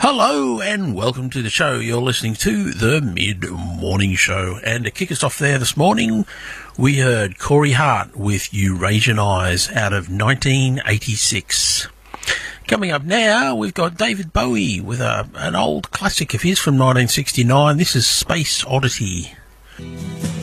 Hello and welcome to the show. You're listening to the Mid-Morning Show. And to kick us off there this morning, we heard Corey Hart with Eurasian Eyes out of 1986. Coming up now, we've got David Bowie with an old classic of his from 1969. This is Space Oddity.